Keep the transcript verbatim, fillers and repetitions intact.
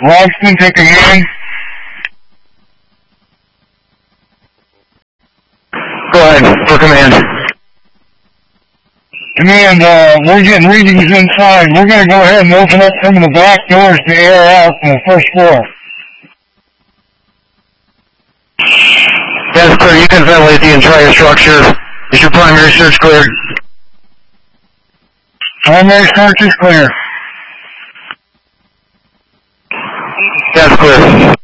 Logston to command. Go ahead, for command. Command, uh, we're getting readings inside. We're going to go ahead and open up some of the back doors to air out from the first floor. That's clear. You can ventilate the entire structure. Is your primary search clear? Primary search is clear. That's clear.